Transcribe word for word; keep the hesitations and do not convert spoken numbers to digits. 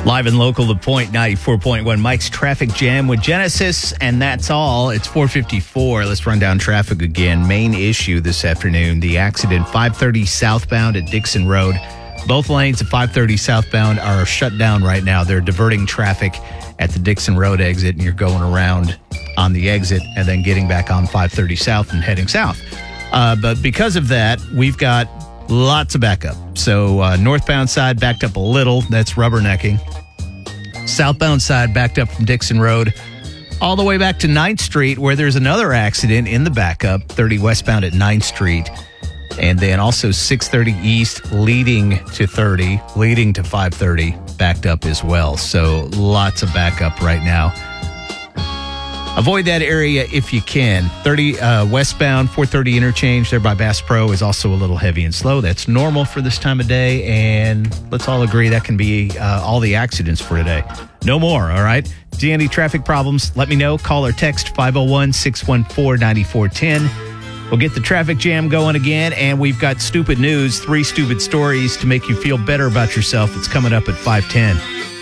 Live and local, The Point ninety-four point one. Mike's Traffic Jam with Genesis, and that's all. It's four fifty-four. Let's run down traffic again. Main issue this afternoon, the accident, five thirty southbound at Dixon Road. Both lanes at five thirty southbound are shut down right now. They're diverting traffic at the Dixon Road exit, and you're going around on the exit and then getting back on five thirty south and heading south. Uh, but because of that, we've got lots of backup. So uh, northbound side backed up a little. That's rubbernecking. Southbound side backed up from Dixon Road all the way back to ninth Street, where there's another accident in the backup, thirty westbound at ninth Street. And then also six thirty east leading to thirty, leading to five thirty, backed up as well. So lots of backup right now. Avoid that area if you can. thirty uh, westbound, four thirty interchange there by Bass Pro is also a little heavy and slow. That's normal for this time of day, and let's all agree that can be uh, all the accidents for today. No more, all right? See any traffic problems, let me know. Call or text five oh one, six one four, nine four one zero. We'll get the traffic jam going again, and we've got stupid news, three stupid stories to make you feel better about yourself. It's coming up at five ten.